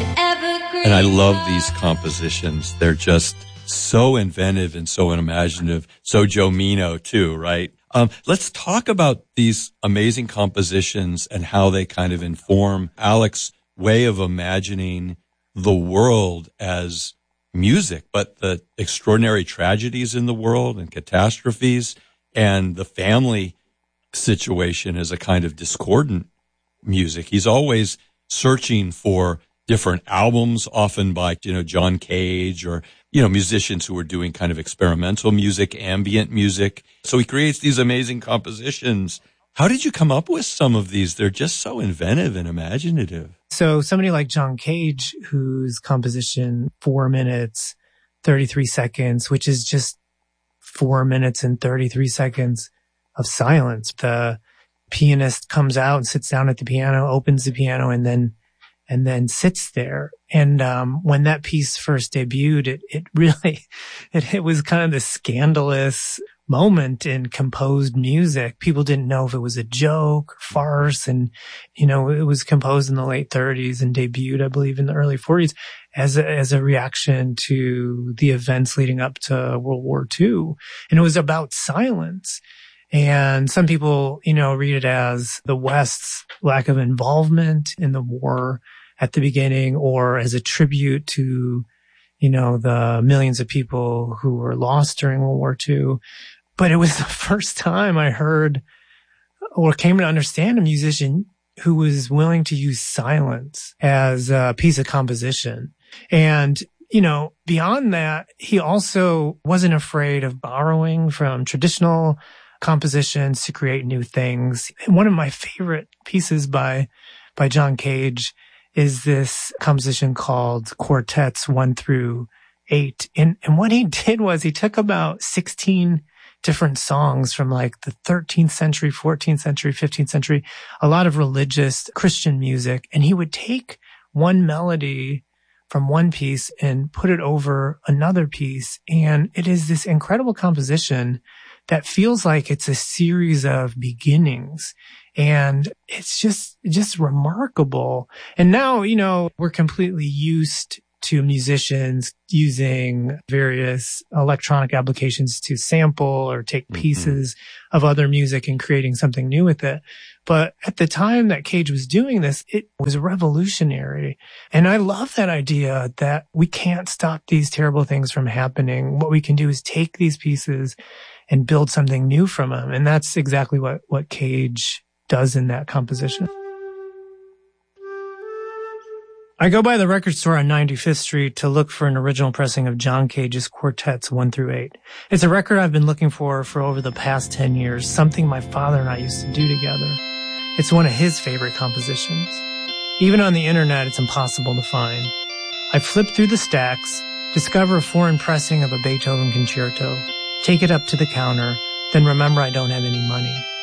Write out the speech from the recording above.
And I love these compositions. They're just so inventive and so imaginative. So Joe Meno too, right? Let's talk about these amazing compositions and how they kind of inform Alec's way of imagining the world as music, but the extraordinary tragedies in the world and catastrophes and the family situation as a kind of discordant music. He's always searching for different albums, often by, John Cage or, musicians who are doing kind of experimental music, ambient music. So he creates these amazing compositions. How did you come up with some of these? They're just so inventive and imaginative. So somebody like John Cage, whose composition 4 minutes, 33 seconds, which is just 4 minutes and 33 seconds of silence. The pianist comes out and sits down at the piano, opens the piano, and then sits there. And when that piece first debuted, it really was kind of this scandalous moment in composed music. People didn't know if it was a joke or farce. And, it was composed in the late 30s and debuted, I believe, in the early 40s as a reaction to the events leading up to World War II. And it was about silence. And some people, read it as the West's lack of involvement in the war at the beginning, or as a tribute to, the millions of people who were lost during World War II. But it was the first time I heard or came to understand a musician who was willing to use silence as a piece of composition. And, beyond that, he also wasn't afraid of borrowing from traditional compositions to create new things. One of my favorite pieces by John Cage is this composition called Quartets 1 through 8. And what he did was he took about 16 different songs from like the 13th century, 14th century, 15th century, a lot of religious Christian music. And he would take one melody from one piece and put it over another piece. And it is this incredible composition that feels like it's a series of beginnings. And it's just remarkable. And now, we're completely used to musicians using various electronic applications to sample or take pieces of other music and creating something new with it. But at the time that Cage was doing this, it was revolutionary. And I love that idea that we can't stop these terrible things from happening. What we can do is take these pieces and build something new from them. And that's exactly what Cage does in that composition. I go by the record store on 95th Street to look for an original pressing of John Cage's Quartets 1 through 8. It's a record I've been looking for over the past 10 years, something my father and I used to do together. It's one of his favorite compositions. Even on the internet, it's impossible to find. I flip through the stacks, discover a foreign pressing of a Beethoven concerto, take it up to the counter, then remember I don't have any money.